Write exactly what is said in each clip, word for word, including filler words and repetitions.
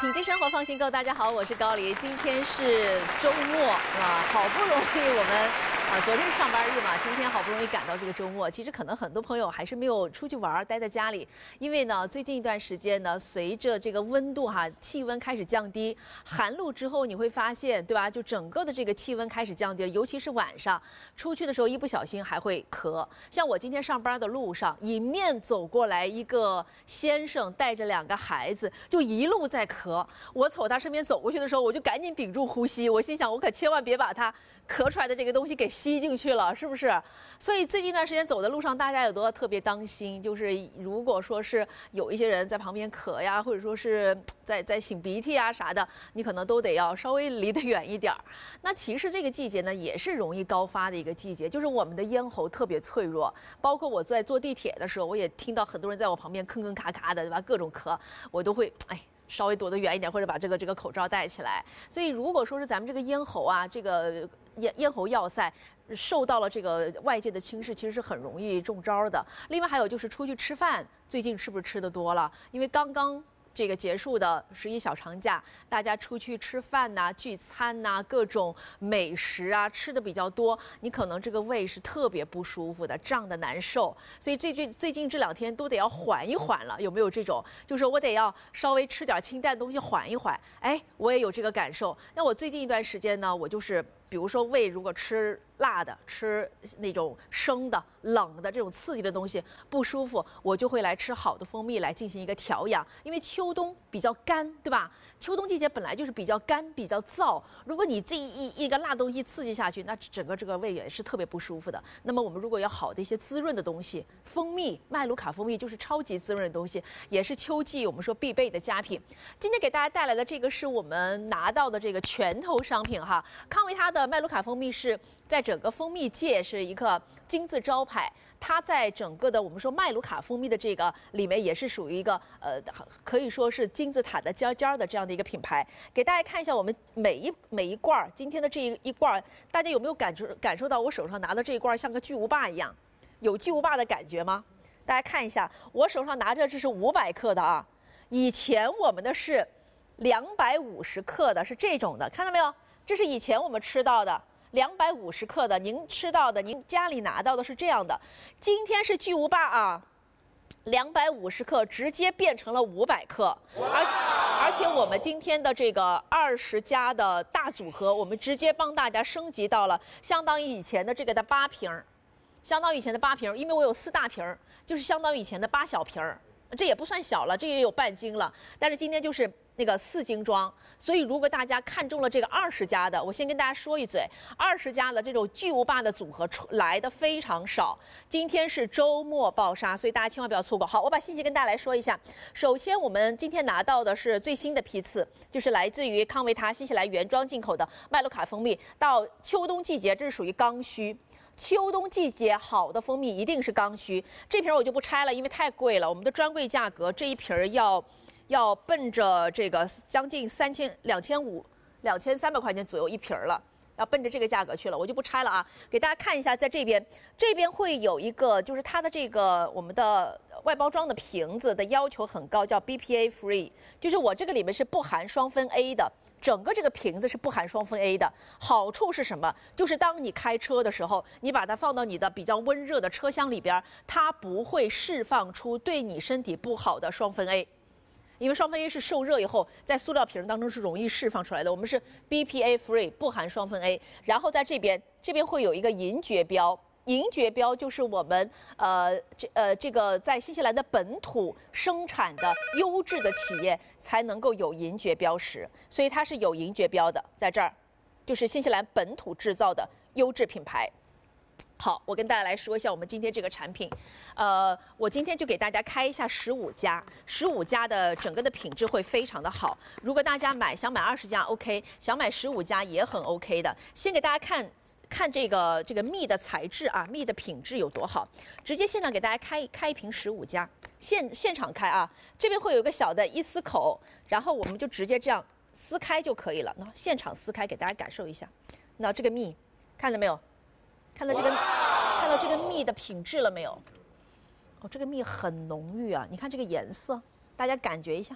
品质生活放心购，大家好，我是高黎。今天是周末啊，好不容易我们。啊，昨天是上班日嘛，今天好不容易赶到这个周末。其实可能很多朋友还是没有出去玩，待在家里，因为呢，最近一段时间呢，随着这个温度哈，气温开始降低，寒露之后你会发现，对吧？就整个的这个气温开始降低了，尤其是晚上出去的时候，一不小心还会咳。像我今天上班的路上，迎面走过来一个先生，带着两个孩子，就一路在咳。我从他身边走过去的时候，我就赶紧屏住呼吸，我心想，我可千万别把他咳出来的这个东西给吸进去了，是不是？所以最近一段时间走的路上，大家也都要特别当心。就是如果说是有一些人在旁边咳呀，或者说是在在擤鼻涕啊啥的，你可能都得要稍微离得远一点儿。那其实这个季节呢，也是容易高发的一个季节，就是我们的咽喉特别脆弱。包括我在坐地铁的时候，我也听到很多人在我旁边吭吭咔咔的，对吧？各种咳，我都会哎。稍微躲得远一点，或者把这个这个口罩戴起来。所以，如果说是咱们这个咽喉啊，这个咽咽喉要塞受到了这个外界的侵蚀，其实是很容易中招的。另外还有就是出去吃饭，最近是不是吃的多了？因为刚刚这个结束的十一小长假，大家出去吃饭呐、聚餐呐、各种美食啊，吃的比较多，你可能这个胃是特别不舒服的，胀的难受。所以最最最近这两天都得要缓一缓了，有没有这种？就是我得要稍微吃点清淡的东西缓一缓。哎，我也有这个感受。那我最近一段时间呢，我就是比如说胃如果吃辣的，吃那种生的、冷的这种刺激的东西不舒服，我就会来吃好的蜂蜜来进行一个调养。因为秋冬比较干，对吧？秋冬季节本来就是比较干、比较燥，如果你这一一个辣东西刺激下去，那整个这个胃也是特别不舒服的。那么我们如果要好的一些滋润的东西，蜂蜜、麦卢卡蜂蜜就是超级滋润的东西，也是秋季我们说必备的佳品。今天给大家带来的这个是我们拿到的这个拳头商品哈，康维他的麦卢卡蜂蜜是在整个蜂蜜界是一个金字招牌，它在整个的我们说麦卢卡蜂蜜的这个里面也是属于一个呃可以说是金字塔的尖尖的这样的一个品牌。给大家看一下我们每一每一罐今天的这一一罐，大家有没有感受感受到我手上拿的这一罐像个巨无霸一样，有巨无霸的感觉吗？大家看一下，我手上拿着这是五百克的啊，以前我们的是两百五十克的，是这种的，看到没有？这是以前我们吃到的。两百五十克的，您吃到的，您家里拿到的是这样的。今天是巨无霸啊，两百五十克直接变成了五百克，而而且我们今天的这个二十加的大组合，我们直接帮大家升级到了相当于以前的这个的八瓶，相当于以前的八瓶，因为我有四大瓶，就是相当于以前的八小瓶，这也不算小了，这也有半斤了。但是今天就是那个四斤装，所以如果大家看中了这个二十加的，我先跟大家说一嘴，二十加的这种巨无霸的组合来的非常少，今天是周末爆杀，所以大家千万不要错过。好，我把信息跟大家来说一下。首先，我们今天拿到的是最新的批次，就是来自于康维他新西兰原装进口的麦卢卡蜂蜜，到秋冬季节，这是属于刚需。秋冬季节好的蜂蜜一定是刚需，这瓶我就不拆了，因为太贵了。我们的专柜价格这一瓶要要奔着这个将近三千两千五两千三百块钱左右一瓶了，要奔着这个价格去了，我就不拆了啊。给大家看一下，在这边这边会有一个，就是它的这个我们的外包装的瓶子的要求很高，叫 B P A free， 就是我这个里面是不含双酚 A 的。整个这个瓶子是不含双酚 A 的，好处是什么？就是当你开车的时候，你把它放到你的比较温热的车厢里边，它不会释放出对你身体不好的双酚 A， 因为双酚 A 是受热以后在塑料瓶当中是容易释放出来的。我们是 B P A free， 不含双酚 A。然后在这边，这边会有一个银爵标。银爵标就是我们呃这呃这个在新西兰的本土生产的优质的企业才能够有银爵标识，所以它是有银爵标的，在这儿就是新西兰本土制造的优质品牌。好，我跟大家来说一下我们今天这个产品，呃，我今天就给大家开一下十五加，十五加的整个的品质会非常的好。如果大家买想买二十加 OK， 想买十五加也很 OK 的。先给大家看。看这个这个蜜的材质啊，蜜的品质有多好，直接现场给大家开开一瓶十五加，现现场开啊，这边会有一个小的一撕口，然后我们就直接这样撕开就可以了。那现场撕开给大家感受一下，那这个蜜看到没有？看到这个看到这个蜜的品质了没有？哦，这个蜜很浓郁啊，你看这个颜色，大家感觉一下。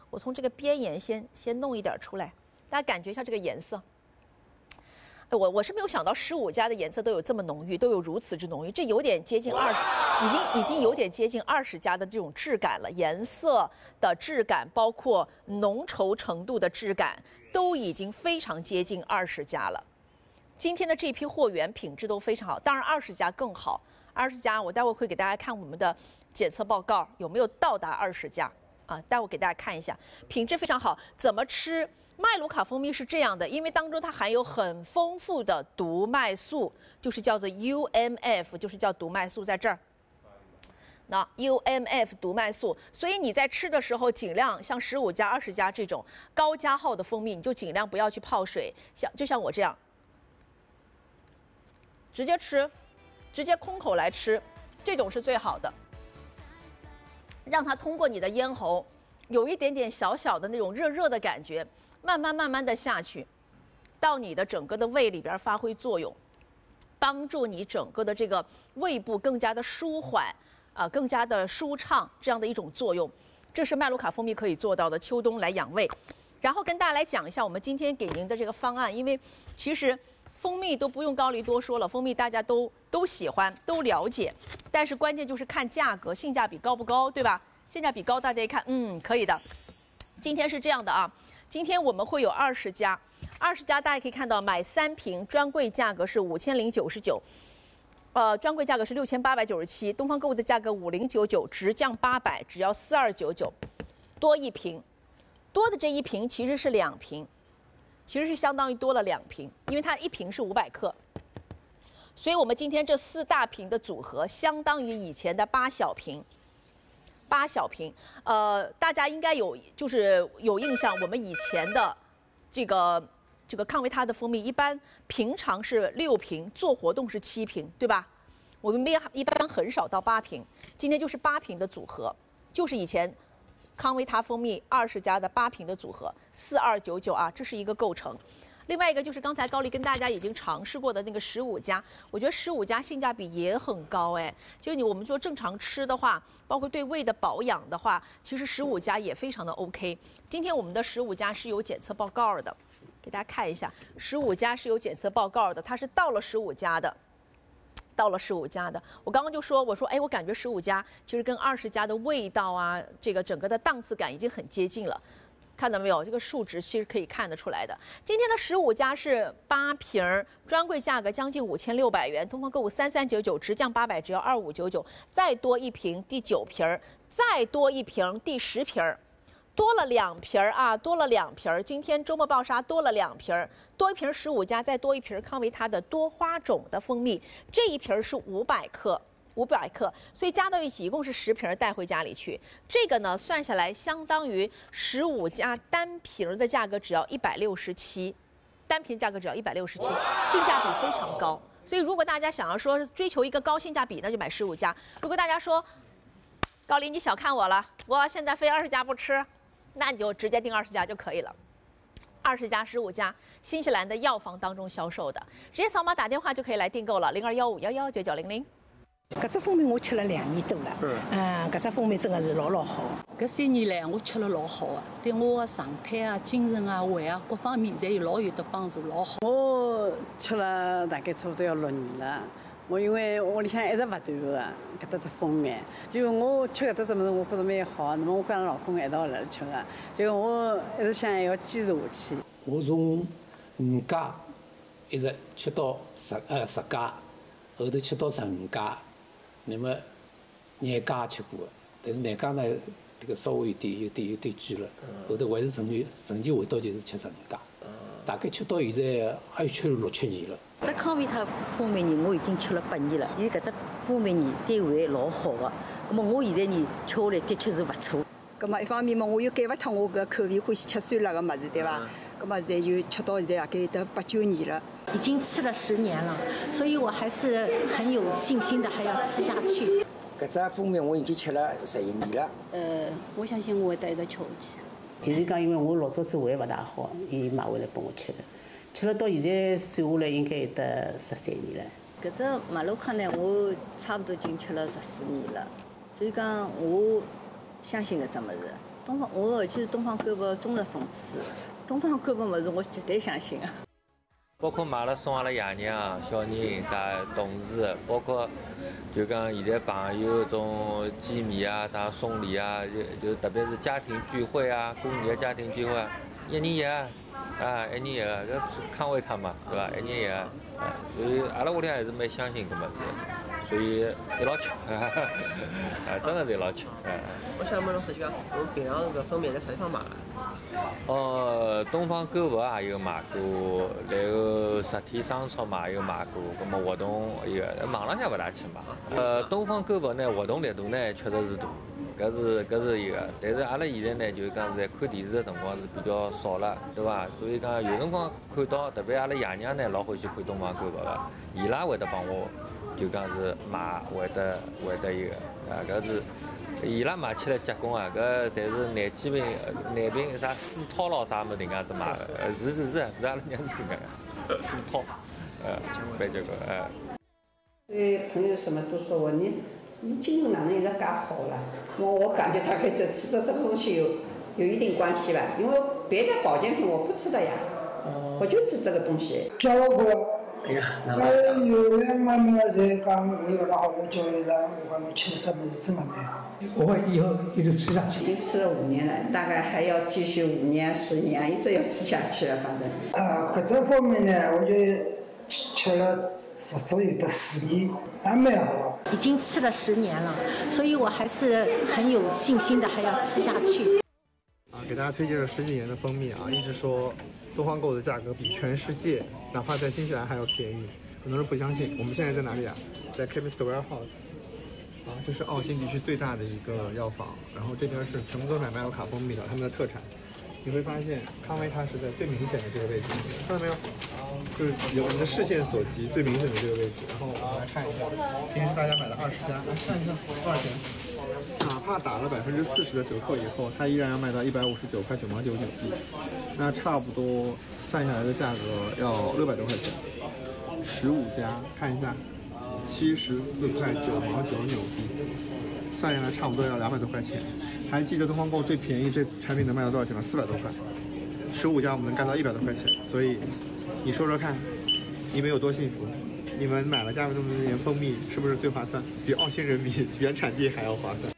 我从这个边沿先先弄一点出来，大家感觉一下这个颜色。哎，我我是没有想到十五加的颜色都有这么浓郁，都有如此之浓郁，这有点接近二十，已经已经有点接近二十加的这种质感了，颜色的质感，包括浓稠程度的质感，都已经非常接近二十加了。今天的这批货源品质都非常好，当然二十加更好。二十加，我待会会给大家看我们的检测报告有没有到达二十加啊，待会给大家看一下，品质非常好。怎么吃？麦卢卡蜂蜜是这样的，因为当中它含有很丰富的毒麦素，就是叫做 U M F， 就是叫毒麦素在这儿。那 U M F 毒麦素，所以你在吃的时候，尽量像十五加、二十加这种高加号的蜂蜜，你就尽量不要去泡水，像就像我这样，直接吃，直接空口来吃，这种是最好的。让它通过你的咽喉，有一点点小小的那种热热的感觉。慢慢慢慢的下去，到你的整个的胃里边发挥作用，帮助你整个的这个胃部更加的舒缓，啊、呃，更加的舒畅这样的一种作用，这是麦卢卡蜂蜜可以做到的。秋冬来养胃，然后跟大家来讲一下我们今天给您的这个方案，因为其实蜂蜜都不用高黎多说了，蜂蜜大家都都喜欢都了解，但是关键就是看价格，性价比高不高，对吧？性价比高，大家一看，嗯，可以的。今天是这样的啊。今天我们会有二十加，二十加大家可以看到，买三瓶专柜价格是五千零九十九，呃，专柜价格是六千八百九十七，东方购物的价格五零九九，直降八百，只要四二九九，多一瓶，多的这一瓶其实是两瓶，其实是相当于多了两瓶，因为它一瓶是五百克，所以我们今天这四大瓶的组合相当于以前的八小瓶。八小瓶，呃，大家应该有就是有印象，我们以前的这个这个康维他的蜂蜜，一般平常是六瓶，做活动是七瓶，对吧？我们一般很少到八瓶，今天就是八瓶的组合，就是以前康维他蜂蜜二十加的八瓶的组合，四二九九啊，这是一个构成。另外一个就是刚才高丽跟大家已经尝试过的那个十五加，我觉得十五加性价比也很高哎。就你我们说正常吃的话，包括对胃的保养的话，其实十五加也非常的 OK。今天我们的十五加是有检测报告的，给大家看一下，十五加是有检测报告的，它是到了十五加的。到了十五加的，我刚刚就说，我说，哎，我感觉十五加其实跟二十加的味道啊，这个整个的档次感已经很接近了。看到没有？这个数值其实可以看得出来的。今天的十五加是八瓶儿，专柜价格将近五千六百元，东方购物三三九九，直降八百，只要二五九九。再多一瓶，第九瓶儿；再多一瓶，第十瓶儿。多了两瓶儿啊，多了两瓶儿。今天周末爆杀多了两瓶儿，多一瓶十五加，再多一瓶康维他的多花种的蜂蜜，这一瓶是五百克。五百克，所以加到一起一共是十瓶带回家里去。这个呢算下来相当于十五加单瓶的价格只要一百六十七，单瓶价格只要一百六十七，性价比非常高。所以如果大家想要说追求一个高性价比，那就买十五加。如果大家说高林你小看我了，我现在非二十加不吃，那你就直接订二十加就可以了。二十加、十五加，新西兰的药房当中销售的，直接扫码打电话就可以来订购了，零二幺五幺幺九九零零。 搿只蜂蜜我吃了两年多了，嗯，搿只蜂蜜真的是老老好。 搿三年来我吃了老好啊，对我的状态啊、精神啊、胃啊各方面侪有老有的帮助，老好。 我吃了大概差不多要六年了。我因为屋里向一直勿断个搿搭只蜂蜜，就我吃搿搭只物事，我觉着蛮好。那么我跟阿拉老公一道来吃个，就我一直想要坚持下去。 我从五加一直吃到十呃十加，后头吃到十五加。那么廿加吃过，但是廿加呢，这个稍微有点有点有点贵了。后头还是成绩成绩回到就是吃十五加，大概吃到现在还有吃了六七年了。 这康维他蜂蜜呢，我已经吃了八年了。因为搿只蜂蜜呢对胃老好个，那么我现在呢吃下来的确是勿错。 咁么一方面嘛，我又改勿脱我搿口味，欢喜吃酸辣个物事，对伐？咁么现在就吃到现在大概得八九年了。 已经吃了十年了，所以我还是很有信心的，还要吃下去。 搿只蜂蜜我已经吃了十一年了。 呃，我相信我会得一直吃下去。就是讲，因为我老早子胃勿大好，伊买回来拨我吃的，吃了到现在算下来应该有得十三年了。 搿只马洛克呢，我差不多已经吃了十四年了，所以讲我相信搿只物事， 东方，我其实东方购物忠实粉丝，东方购物物事我绝对相信啊。 包括买了送阿拉爷娘、小人、啥同事，包括就讲现在朋友种见面啊、啥送礼啊，就就特别是家庭聚会啊、过年的家庭聚会啊，一年一个啊，一年一个，搿康威他嘛，对伐？一年一个，啊，所以阿拉屋里还是蛮相信搿么子，所以一道吃，啊，真的是一道吃。 我想问老师，就讲我平常搿封面在啥地方买？ 哦，东方购物也有买过，然后实体商超嘛也有买过，葛么活动有，网浪向勿大去买。呃，东方购物呢，活动力度呢确实是大，搿是搿是一个。但是阿拉现在呢，就是讲在看电视的辰光是比较少了，对伐？所以讲有辰光看到，特别阿拉爷娘呢老欢喜看东方购物个，伊拉会得帮我，就讲是买，会得会得一个，啊，搿是。伊拉买起来结棍啊！搿侪是男机品、男品啥四套咯啥么迭样子买的，是是是，是阿拉娘是迭个样子，四套，呃，蛮结棍，呃。 所以朋友什么都说我你你经营哪能一直干好了？我我感觉大概这吃的这个东西有有一定关系吧，因为别的保健品我不吃的呀，我就吃这个东西。 教过。哎呀，那有人妈妈在讲为了好，我教育他，我讲我吃的什么是真的没有。我会以后一直吃下去。 已经吃了五年了，大概还要继续五年、十年，一直要吃下去了，反正。 啊，搿这方面呢，我觉得吃了十足有的十年，还蛮好。 已经吃了十年了，所以我还是很有信心的，还要吃下去。 啊，给大家推荐了十几年的蜂蜜啊，一直说东方购的价格比全世界，哪怕在新西兰还要便宜。很多人不相信，我们现在在哪里啊？在 Chemist Warehouse， 啊，这是澳新地区最大的一个药房。然后这边是全部都是买麦欧卡蜂蜜的，他们的特产。你会发现康威它是在最明显的这个位置，看到没有？就是有我们的视线所及最明显的这个位置。然后我们来看一下，平时大家买的二十家，来看一下多少钱？哪怕打了百分之四十的折扣以后，它依然要卖到一百五十九块九毛九纽币，那差不多算下来的价格要六百多块钱。十五家，看一下，七十四块九毛九纽币，算下来差不多要两百多块钱。还记得东方购最便宜这产品能卖到多少钱吗？四百多块。十五家我们能干到一百多块钱，所以你说说看，你们有多幸福？你们买了加美这么多年蜂蜜，是不是最划算？比澳新人民原产地还要划算。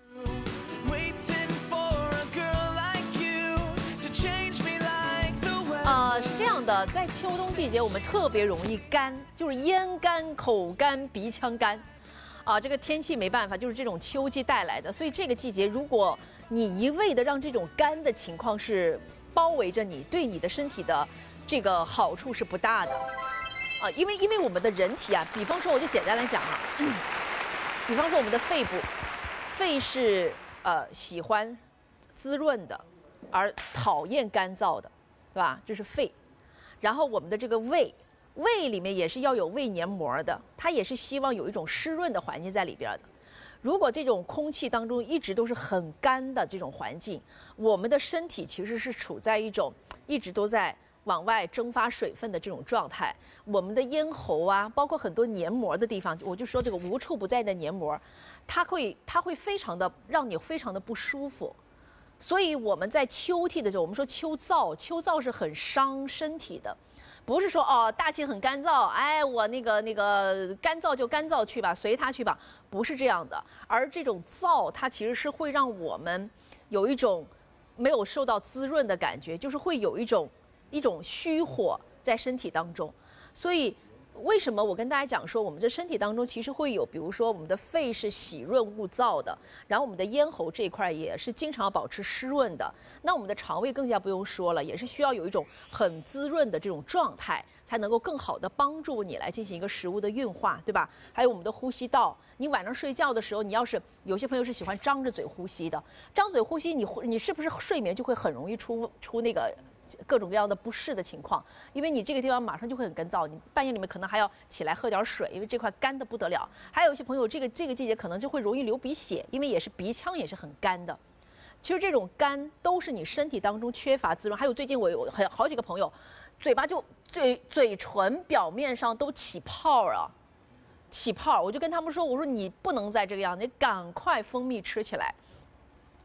呃，是这样的，在秋冬季节我们特别容易干，就是咽干、口干、鼻腔干。啊，这个天气没办法，就是这种秋季带来的。所以这个季节，如果你一味的让这种干的情况是包围着你，对你的身体的这个好处是不大的。啊，因为因为我们的人体啊，比方说我就简单来讲啊，嗯、比方说我们的肺部，肺是呃喜欢滋润的，而讨厌干燥的，对吧？这是肺。然后我们的这个胃。胃里面也是要有胃黏膜的，它也是希望有一种湿润的环境在里边的。如果这种空气当中一直都是很干的这种环境，我们的身体其实是处在一种一直都在往外蒸发水分的这种状态。我们的咽喉啊，包括很多黏膜的地方，我就说这个无处不在的黏膜，它会它会非常的让你非常的不舒服。所以我们在秋季的时候，我们说秋燥，秋燥是很伤身体的。不是说哦，大气很干燥，哎，我那个那个干燥就干燥去吧，随它去吧，不是这样的。而这种燥，它其实是会让我们有一种没有受到滋润的感觉，就是会有一种一种虚火在身体当中。所以为什么我跟大家讲说，我们这身体当中其实会有，比如说我们的肺是喜润勿燥的，然后我们的咽喉这一块也是经常保持湿润的。那我们的肠胃更加不用说了，也是需要有一种很滋润的这种状态，才能够更好的帮助你来进行一个食物的运化，对吧？还有我们的呼吸道，你晚上睡觉的时候，你要是有些朋友是喜欢张着嘴呼吸的，张嘴呼吸你，你你是不是睡眠就会很容易出出那个各种各样的不适的情况？因为你这个地方马上就会很干燥，你半夜里面可能还要起来喝点水，因为这块干的不得了。还有一些朋友，这个这个季节可能就会容易流鼻血，因为也是鼻腔也是很干的。其实这种干都是你身体当中缺乏滋润。还有最近我有很好几个朋友，嘴巴就嘴嘴唇表面上都起泡啊，起泡。我就跟他们说，我说你不能再这个样，你赶快蜂蜜吃起来。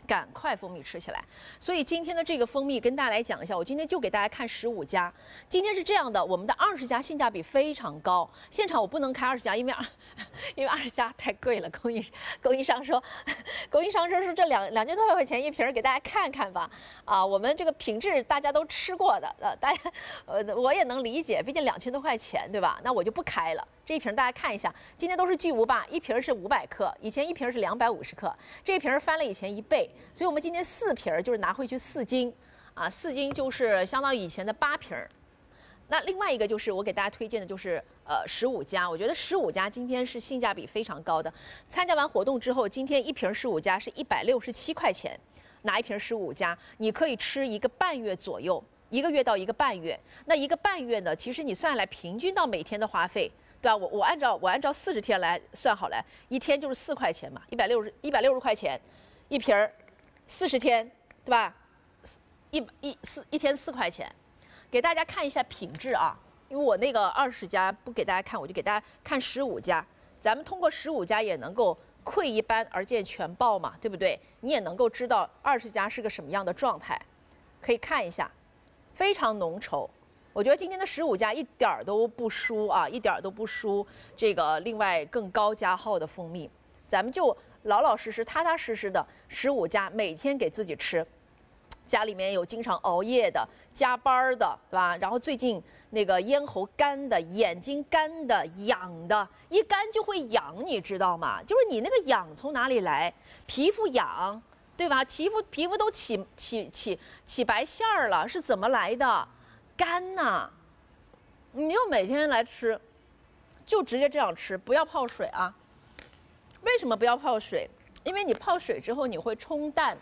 赶快蜂蜜吃起来。所以今天的这个蜂蜜跟大家来讲一下，我今天就给大家看十五家。今天是这样的，我们的二十家性价比非常高，现场我不能开二十家，因为二因为二十家太贵了。供应供应商说，供应商说是这两两千多块钱一瓶，给大家看看吧。啊，我们这个品质大家都吃过的，呃，大家呃我也能理解，毕竟两千多块钱，对吧？那我就不开了。这一瓶大家看一下，今天都是巨无霸，一瓶是五百克，以前一瓶是两百五十克，这一瓶翻了以前一倍，所以我们今天四瓶就是拿回去四斤，啊，四斤就是相当于以前的八瓶。那另外一个就是我给大家推荐的就是呃十五家，我觉得十五家今天是性价比非常高的。参加完活动之后，今天一瓶十五家是一百六十七块钱，拿一瓶十五家，你可以吃一个半月左右，一个月到一个半月。那一个半月呢，其实你算下来平均到每天的花费。对吧？我我按照我按照四十天来算好来，一天就是四块钱嘛，一百六十一百六十块钱，一瓶儿，四十天，对吧？一一四一天四块钱，给大家看一下品质啊，因为我那个二十家不给大家看，我就给大家看十五家，咱们通过十五家也能够窥一斑而见全豹嘛，对不对？你也能够知道二十家是个什么样的状态，可以看一下，非常浓稠。我觉得今天的十五家一点儿都不输啊，一点儿都不输这个另外更高加号的蜂蜜。咱们就老老实实、踏踏实实的十五家，每天给自己吃。家里面有经常熬夜的、加班的，对吧？然后最近那个咽喉干的、眼睛干的、痒的，一干就会痒，你知道吗？就是你那个痒从哪里来？皮肤痒，对吧？皮肤皮肤都起起起起白线儿了，是怎么来的？干呐，你就每天来吃，就直接这样吃，不要泡水啊。为什么不要泡水？因为你泡水之后，你会冲淡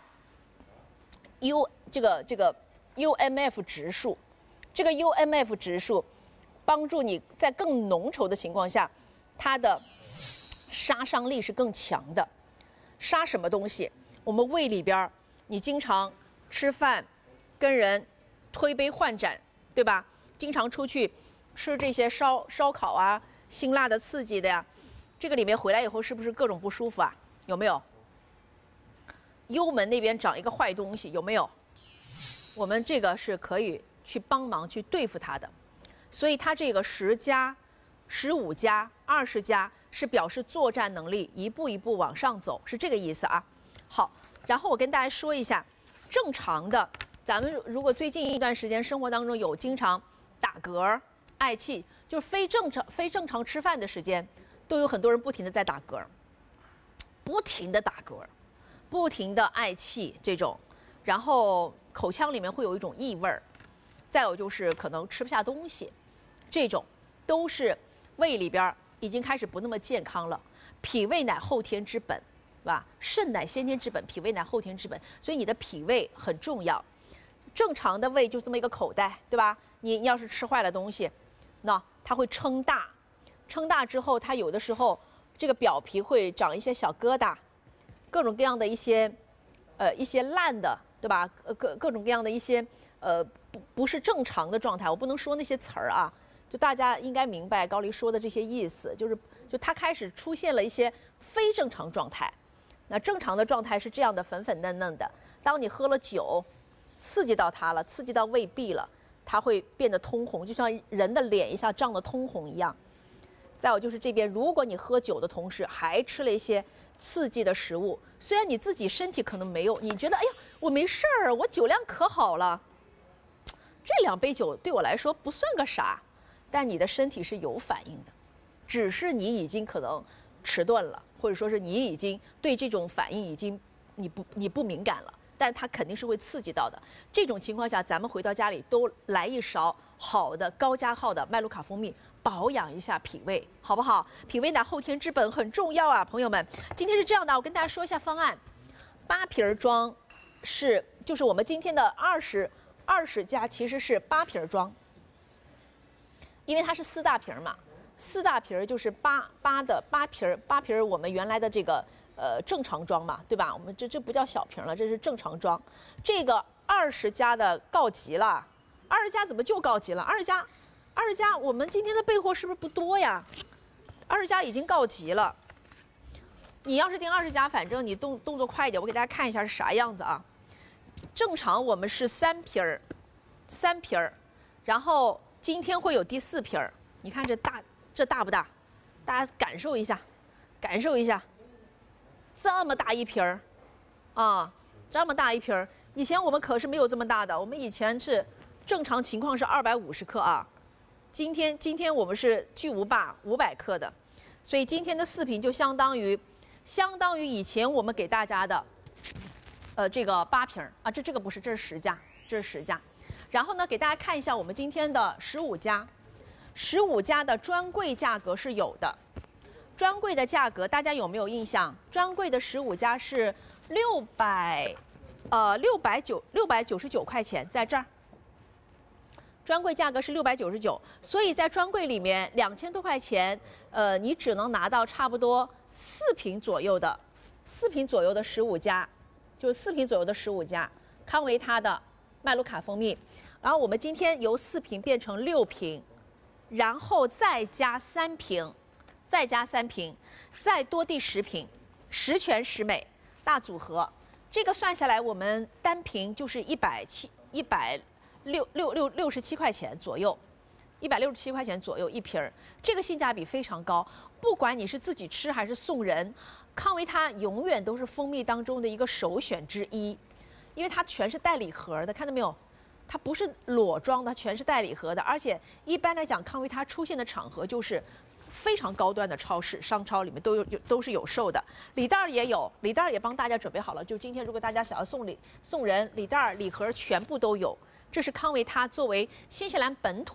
U 这个这个 U M F 指数，这个 U M F 指数帮助你在更浓稠的情况下，它的杀伤力是更强的。杀什么东西？我们胃里边，你经常吃饭，跟人推杯换盏。对吧？经常出去吃这些烧烧烤啊、辛辣的、刺激的呀，这个里面回来以后是不是各种不舒服啊？有没有？幽门那边长一个坏东西，有没有？我们这个是可以去帮忙去对付它的，所以它这个十家、十五家、二十家是表示作战能力一步一步往上走，是这个意思啊。好，然后我跟大家说一下，正常的。咱们如果最近一段时间生活当中有经常打嗝、嗳气，就是非正常、非正常吃饭的时间，都有很多人不停的在打嗝，不停的打嗝，不停的嗳气这种，然后口腔里面会有一种异味儿，再有就是可能吃不下东西，这种都是胃里边已经开始不那么健康了。脾胃乃后天之本，是吧？肾乃先天之本，脾胃乃后天之本，所以你的脾胃很重要。正常的胃就这么一个口袋，对吧？你要是吃坏了东西，那它会撑大，撑大之后，它有的时候这个表皮会长一些小疙瘩，各种各样的一些，呃，一些烂的，对吧？呃，各各种各样的一些，呃，不不是正常的状态，我不能说那些词儿啊，就大家应该明白高丽说的这些意思，就是就它开始出现了一些非正常状态。那正常的状态是这样的，粉粉嫩嫩的。当你喝了酒，刺激到它了，刺激到胃壁了，它会变得通红，就像人的脸一下涨得通红一样。再有就是这边，如果你喝酒的同时还吃了一些刺激的食物，虽然你自己身体可能没有，你觉得哎呀我没事儿，我酒量可好了，这两杯酒对我来说不算个啥，但你的身体是有反应的，只是你已经可能迟钝了，或者说是你已经对这种反应已经你不你不敏感了。但它肯定是会刺激到的。这种情况下，咱们回到家里都来一勺好的高加号的麦卢卡蜂蜜，保养一下脾胃，好不好？脾胃乃后天之本，很重要啊，朋友们。今天是这样的，我跟大家说一下方案。八瓶装是就是我们今天的二十二十家其实是八瓶装，因为它是四大瓶嘛，四大瓶就是八八的八瓶八瓶我们原来的这个。呃，正常装嘛，对吧？我们这这不叫小瓶了，这是正常装。这个二十家的告急了，二十家怎么就告急了？二十家，二十家，我们今天的备货是不是不多呀？二十家已经告急了。 你要是订二十加，反正你动动作快一点，我给大家看一下是啥样子啊。正常我们是三瓶儿，三瓶儿，然后今天会有第四瓶儿。你看这大，这大不大？大家感受一下，感受一下，这么大一瓶儿，啊，这么大一瓶儿。以前我们可是没有这么大的，我们以前是正常情况是二百五十克啊。今天今天我们是巨无霸五百克的，所以今天的四瓶就相当于，相当于以前我们给大家的。呃，这个八瓶啊，这这个不是，这是十加，这是十加。然后呢，给大家看一下我们今天的十五加，十五加的专柜价格是有的。专柜的价格大家有没有印象？专柜的十五加是六百，呃，六百九六百九十九块钱，在这儿。专柜价格是六百九十九，所以在专柜里面两千多块钱，呃，你只能拿到差不多四瓶左右的，四瓶左右的十五加。就是四瓶左右的十五加，康维他的麦卢卡蜂蜜，然后我们今天由四瓶变成六瓶，然后再加三瓶，再加三瓶，再多第十瓶，十全十美大组合，这个算下来我们单瓶就是一百七一百六六六六十七块钱左右，一百六十七块钱左右一瓶儿，这个性价比非常高，不管你是自己吃还是送人。康维他永远都是蜂蜜当中的一个首选之一，因为它全是带礼盒的，看到没有？它不是裸装的，它全是带礼盒的。而且一般来讲，康维他出现的场合就是非常高端的超市、商超里面都有有都是有售的。礼袋儿也有，礼袋儿也帮大家准备好了。就今天如果大家想要送礼送人，礼袋儿、礼盒全部都有。这是康维他作为新西兰本土。